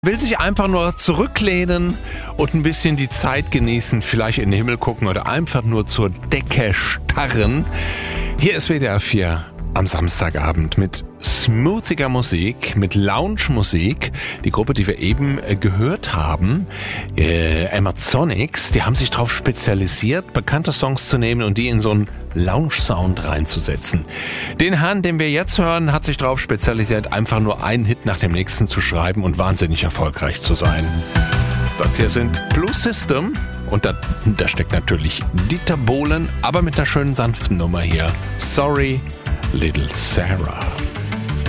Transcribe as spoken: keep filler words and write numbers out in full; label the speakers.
Speaker 1: Will sich einfach nur zurücklehnen und ein bisschen die Zeit genießen, vielleicht in den Himmel gucken oder einfach nur zur Decke starren. Hier ist W D R vier am Samstagabend mit smoothiger Musik, mit Lounge-Musik. Die Gruppe, die wir eben äh, gehört haben, äh, Amazonics, die haben sich darauf spezialisiert, bekannte Songs zu nehmen und die in so einen Lounge-Sound reinzusetzen. Den Herrn, den wir jetzt hören, hat sich darauf spezialisiert, einfach nur einen Hit nach dem nächsten zu schreiben und wahnsinnig erfolgreich zu sein. Das hier sind Blue System und da, da steckt natürlich Dieter Bohlen, aber mit einer schönen sanften Nummer hier. Sorry, Little Sarah.